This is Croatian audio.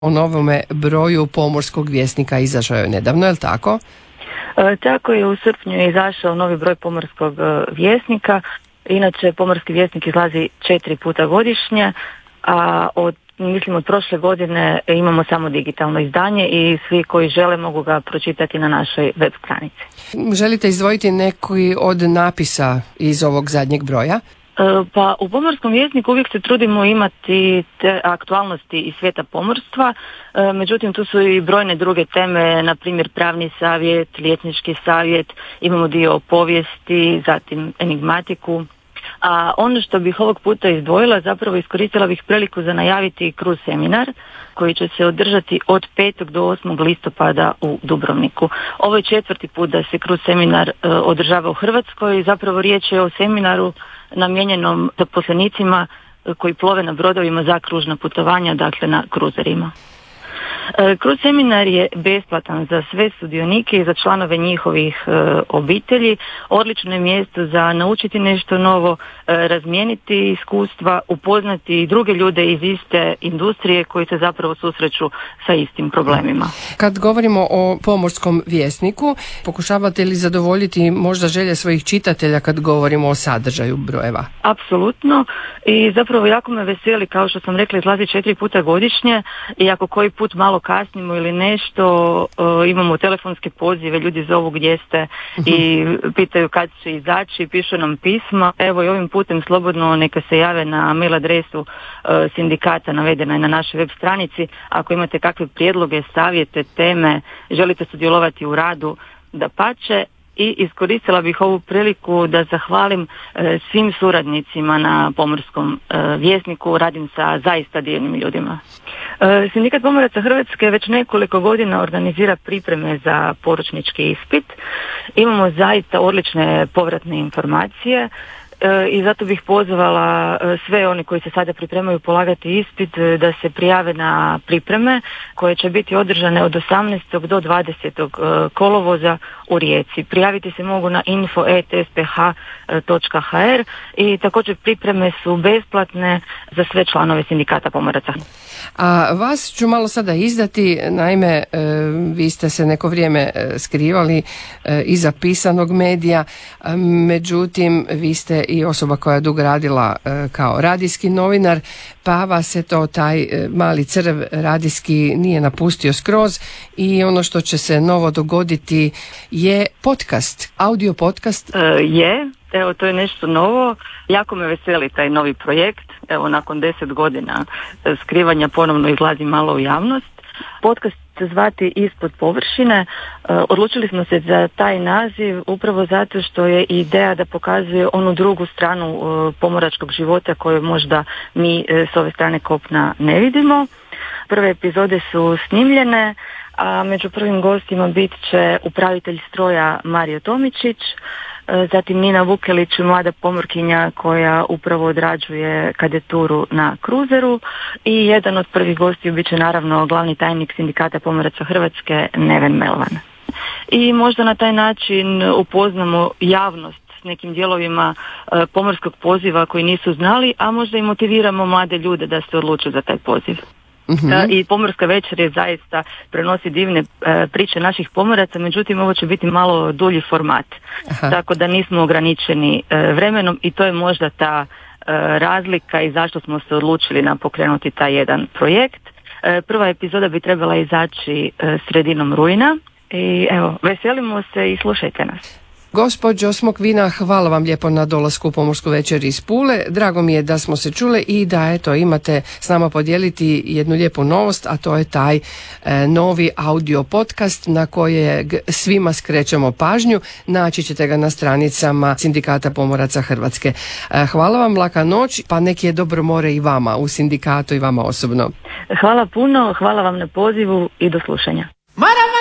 o novome broju Pomorskog vjesnika izašao je nedavno, je li tako? Tako je, u srpnju je izašao novi broj Pomorskog vjesnika. Inače, Pomorski vjesnik izlazi 4 puta godišnje, a od prošle godine imamo samo digitalno izdanje i svi koji žele mogu ga pročitati na našoj web stranici. Želite izdvojiti neki od napisa iz ovog zadnjeg broja? Pa u Pomorskom vjesniku uvijek se trudimo imati te aktualnosti iz svijeta pomorstva, međutim tu su i brojne druge teme, na primjer pravni savjet, liječnički savjet, imamo dio o povijesti, zatim enigmatiku. A ono što bih ovog puta izdvojila, zapravo iskoristila bih priliku za najaviti kruz seminar koji će se održati od 5. do 8. listopada u Dubrovniku. Ovo je 4. put da se kruz seminar održava u Hrvatskoj i zapravo riječ je o seminaru namijenjenom zaposlenicima koji plove na brodovima za kružna putovanja, dakle na kruzerima. Kruz seminar je besplatan za sve sudionike i za članove njihovih obitelji. Odlično je mjesto za naučiti nešto novo, razmijeniti iskustva, upoznati i druge ljude iz iste industrije koji se zapravo susreću sa istim problemima. Kad govorimo o Pomorskom vjesniku, pokušavate li zadovoljiti možda želje svojih čitatelja kad govorimo o sadržaju brojeva? Apsolutno, i zapravo jako me veseli, kao što sam rekla, izlazi 4 puta godišnje i ako koji put malo kasnimo ili nešto, imamo telefonske pozive, ljudi zovu gdje ste i pitaju kad će izaći, pišu nam pisma. Evo i ovim putem slobodno neka se jave na mail adresu sindikata, navedena je na našoj web stranici. Ako imate kakve prijedloge, savjete, teme, želite sudjelovati u radu, dapače. I iskoristila bih ovu priliku da zahvalim svim suradnicima na Pomorskom vjesniku, radim sa zaista divnim ljudima. Sindikat pomoraca Hrvatske već nekoliko godina organizira pripreme za poručnički ispit. Imamo zaista odlične povratne informacije i zato bih pozvala sve oni koji se sada pripremaju polagati ispit da se prijave na pripreme koje će biti održane od 18. do 20. kolovoza u Rijeci. Prijaviti se mogu na info@sph.hr i također pripreme su besplatne za sve članove Sindikata pomoraca. A vas ću malo sada izdati, naime vi ste se neko vrijeme skrivali iza pisanog medija, međutim vi ste i osoba koja je dugo radila kao radijski novinar, pa vas je to taj mali crv radijski nije napustio skroz i ono što će se novo dogoditi je podcast, audio podcast. Evo, to je nešto novo. Jako me veseli taj novi projekt. Evo, nakon 10 godina skrivanja ponovno izlazi malo u javnost. Podcast se zvati Ispod površine. Odlučili smo se za taj naziv upravo zato što je ideja da pokazuje onu drugu stranu pomoračkog života koju možda mi s ove strane kopna ne vidimo. Prve epizode su snimljene, a među prvim gostima bit će upravitelj stroja Mario Tomičić, zatim Nina Vukelić, mlada pomorkinja koja upravo odrađuje kadeturu na kruzeru i jedan od prvih gostiju bit će naravno glavni tajnik Sindikata pomoraca Hrvatske Neven Melvan. I možda na taj način upoznamo javnost s nekim dijelovima pomorskog poziva koji nisu znali, a možda i motiviramo mlade ljude da se odluče za taj poziv. I Pomorska večer je zaista prenosi divne priče naših pomoraca, međutim ovo će biti malo dulji format. Tako da nismo ograničeni vremenom i to je možda ta razlika i zašto smo se odlučili na pokrenuti taj jedan projekt. Prva epizoda bi trebala izaći sredinom rujna i evo, veselimo se i slušajte nas. Gospođo Smokvina, hvala vam lijepo na dolasku u Pomorsku večer iz Pule. Drago mi je da smo se čule i da eto imate s nama podijeliti jednu lijepu novost, a to je taj novi audio podcast na kojeg svima skrećemo pažnju. Naći ćete ga na stranicama Sindikata pomoraca Hrvatske. Hvala vam, laka noć, pa neki je dobro more i vama u sindikatu i vama osobno. Hvala puno, hvala vam na pozivu i do slušanja.